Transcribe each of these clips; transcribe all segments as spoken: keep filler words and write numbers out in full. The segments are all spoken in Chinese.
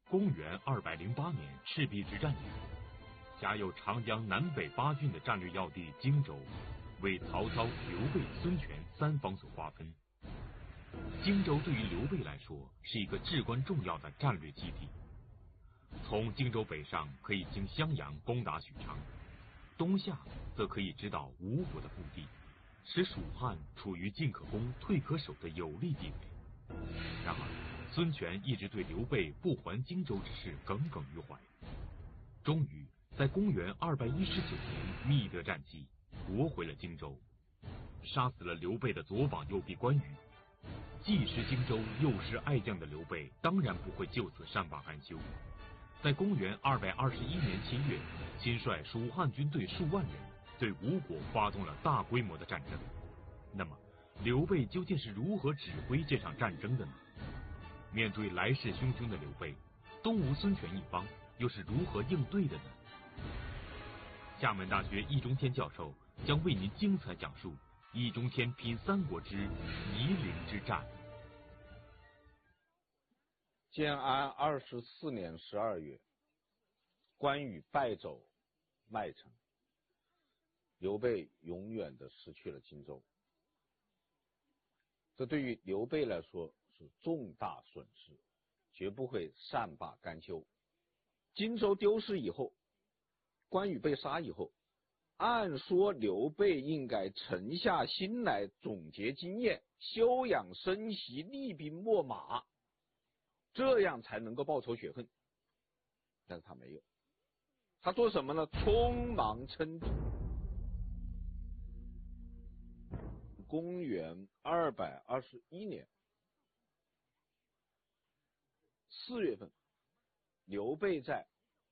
公元二百零八年赤壁之战以后，辖有长江南北八郡的战略要地荆州，为曹操、刘备、孙权三方所瓜分。荆州对于刘备来说是一个至关重要的战略基地。从荆州北上可以经襄阳攻打许昌，东下则可以直捣吴国的腹地，使蜀汉处于进可攻退可守的有利地位。然而孙权一直对刘备不还荆州之事耿耿于怀，终于在公元二百一十九年密德战绩夺回了荆州，杀死了刘备的左膀右臂关羽。既失荆州又失爱将的刘备当然不会就此善罢甘休，在公元二百二十一年七月，亲率蜀汉军队数万人对吴国发动了大规模的战争。那么刘备究竟是如何指挥这场战争的呢？面对来势汹汹的刘备，东吴孙权一方又是如何应对的呢？厦门大学易中天教授将为您精彩讲述易中天品三国之夷陵之战。 建安二十四年十二月，关羽败走麦城，刘备永远的失去了荆州。这对于刘备来说是重大损失，绝不会善罢甘休。荆州丢失以后，关羽被杀以后，按说刘备应该沉下心来总结经验，休养生息，厉兵秣马，这样才能够报仇雪恨。但是他没有，他做什么呢？匆忙称帝。公元二百二十一年四月份，刘备在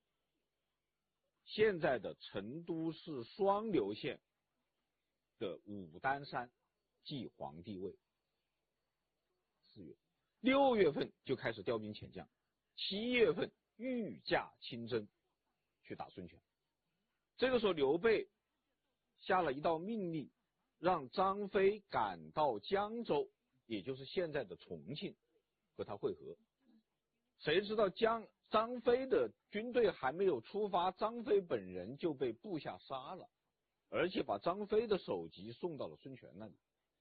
现在的成都市双流县的武当山继皇帝位。四月，六月份就开始调兵遣将，七月份御驾亲征去打孙权。这个时候刘备下了一道命令，让张飞赶到江州，也就是现在的重庆，和他会合。谁知道江张飞的军队还没有出发，张飞本人就被部下杀了，而且把张飞的首级送到了孙权那里。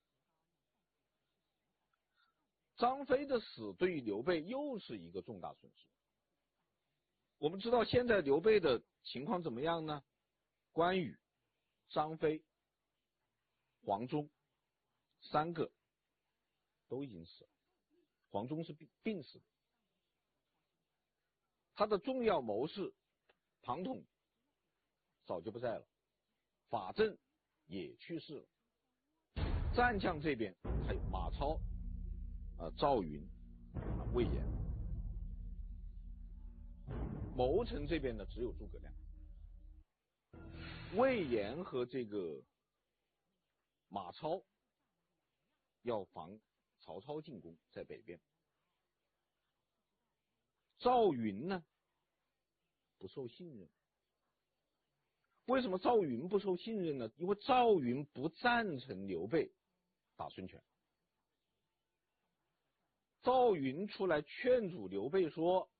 张飞的死对于刘备又是一个重大损失。我们知道现在刘备的情况怎么样呢？关羽、张飞、黄忠三个都已经死了，黄忠是病病死的。他的重要谋士庞统早就不在了，法正也去世了。战将这边还有马超、啊、赵云、啊、魏延。谋臣这边呢只有诸葛亮。魏延和这个马超要防曹操进攻，在北边。赵云呢不受信任。为什么赵云不受信任呢？因为赵云不赞成刘备打孙权。赵云出来劝阻刘备说，